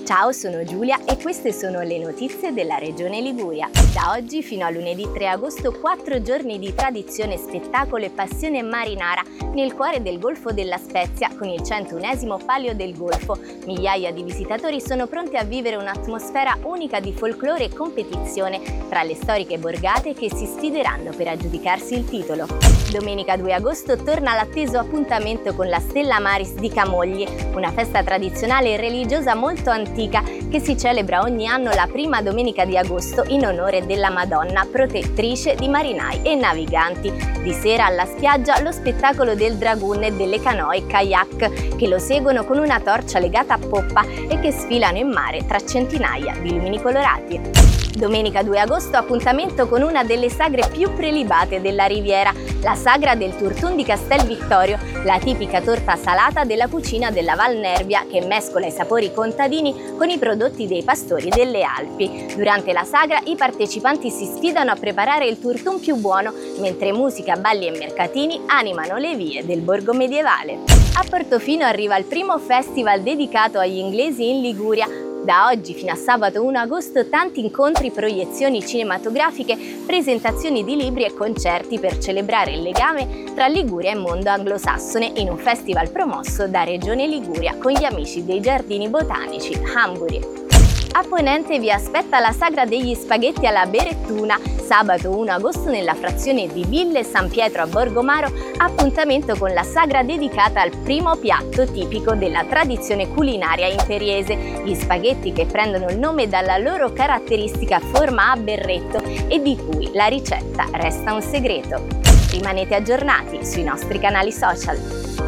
Ciao, sono Giulia e queste sono le notizie della Regione Liguria. Da oggi fino a lunedì 3 agosto 4 giorni di tradizione, spettacolo e passione marinara nel cuore del Golfo della Spezia con il 101° Palio del Golfo. Migliaia di visitatori sono pronti a vivere un'atmosfera unica di folklore e competizione tra le storiche borgate che si sfideranno per aggiudicarsi il titolo. Domenica 2 agosto torna l'atteso appuntamento con la Stella Maris di Camogli, una festa tradizionale e religiosa molto antica che si celebra ogni anno la prima domenica di agosto in onore della Madonna, protettrice di marinai e naviganti. Di sera alla spiaggia lo spettacolo del dragoon e delle canoe kayak che lo seguono con una torcia legata a poppa e che sfilano in mare tra centinaia di lumini colorati. Domenica 2 agosto appuntamento con una delle sagre più prelibate della Riviera, la sagra del Turtun di Castel Vittorio, la tipica torta salata della cucina della Val Nervia che mescola i sapori contadini con i prodotti dei pastori delle Alpi. Durante la sagra i partecipanti si sfidano a preparare il turtun più buono, mentre musica, balli e mercatini animano le vie del borgo medievale. A Portofino arriva il primo festival dedicato agli inglesi in Liguria. Da oggi fino a sabato 1 agosto tanti incontri, proiezioni cinematografiche, presentazioni di libri e concerti per celebrare il legame tra Liguria e mondo anglosassone in un festival promosso da Regione Liguria con gli amici dei Giardini Botanici Hamburi. A Ponente vi aspetta la sagra degli spaghetti alla Berettuna, sabato 1 agosto nella frazione di Ville San Pietro a Borgomaro, appuntamento con la sagra dedicata al primo piatto tipico della tradizione culinaria imperiese, gli spaghetti che prendono il nome dalla loro caratteristica forma a berretto e di cui la ricetta resta un segreto. Rimanete aggiornati sui nostri canali social.